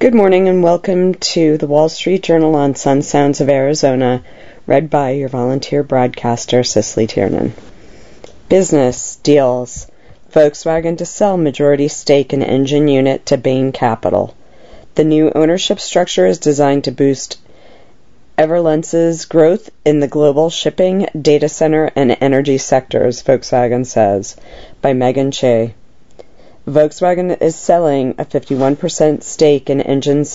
Good morning and welcome to the Wall Street Journal on Sun Sounds of Arizona, read by your volunteer broadcaster, Cicely Tiernan. Business deals. Volkswagen to sell majority stake in engine unit to Bain Capital. The new ownership structure is designed to boost Everlence's growth in the global shipping, data center, and energy sectors, Volkswagen says, by Megan Che. Volkswagen is selling a 51% stake in engine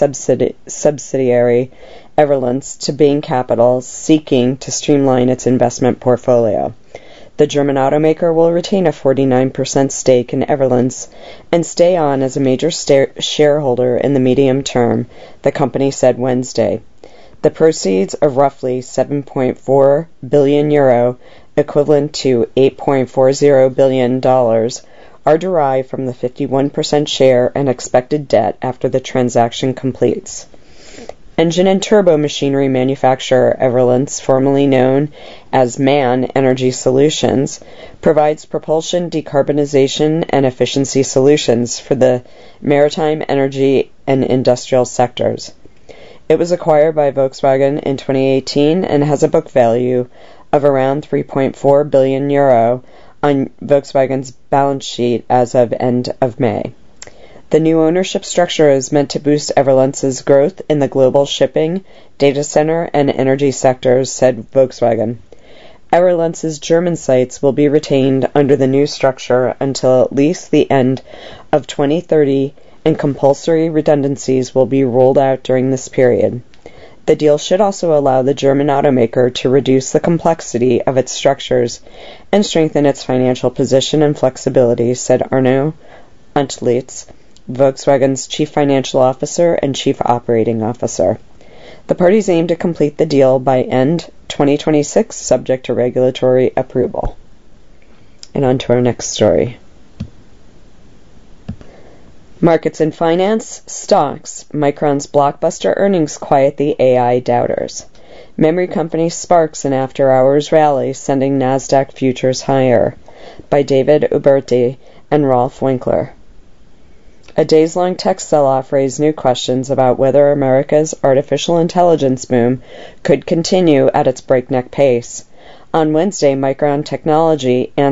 subsidiary Everlence to Bain Capital, seeking to streamline its investment portfolio. The German automaker will retain a 49% stake in Everlence and stay on as a major shareholder in the medium term, the company said Wednesday. The proceeds of roughly €7.4 billion, equivalent to $8.40 billion, are derived from the 51% share and expected debt after the transaction completes. Engine and turbo machinery manufacturer Everlence, formerly known as MAN Energy Solutions, provides propulsion, decarbonization, and efficiency solutions for the maritime, energy, and industrial sectors. It was acquired by Volkswagen in 2018 and has a book value of around €3.4 billion on Volkswagen's balance sheet as of end of May. The new ownership structure is meant to boost Everlence's growth in the global shipping, data center, and energy sectors, said Volkswagen. Everlence's German sites will be retained under the new structure until at least the end of 2030, and compulsory redundancies will be rolled out during this period. The deal should also allow the German automaker to reduce the complexity of its structures and strengthen its financial position and flexibility, said Arno Untlitz, Volkswagen's chief financial officer and chief operating officer. The parties aim to complete the deal by end 2026, subject to regulatory approval. And on to our next story. Markets and finance, stocks. Micron's blockbuster earnings quiet the AI doubters. Memory company sparks an after-hours rally, sending Nasdaq futures higher, by David Uberti and Rolf Winkler. A days-long tech sell-off raised new questions about whether America's artificial intelligence boom could continue at its breakneck pace. On Wednesday, Micron Technology